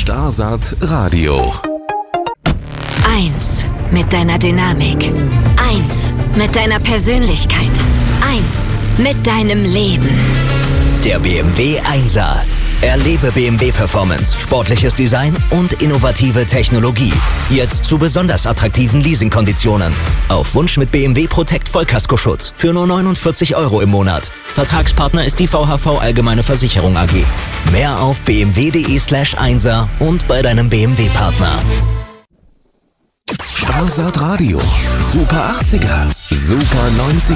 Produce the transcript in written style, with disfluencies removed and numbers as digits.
Starsat Radio. 1 mit deiner Dynamik. 1 mit deiner Persönlichkeit. 1 mit deinem Leben. Der BMW 1er. Erlebe BMW Performance, sportliches Design und innovative Technologie. Jetzt zu besonders attraktiven Leasingkonditionen. Auf Wunsch mit BMW Protect Vollkaskoschutz für nur 49 € im Monat. Vertragspartner ist die VHV Allgemeine Versicherung AG. Mehr auf bmw.de/1er und bei deinem BMW-Partner. Starsat Radio. Super 80er. Super 90er.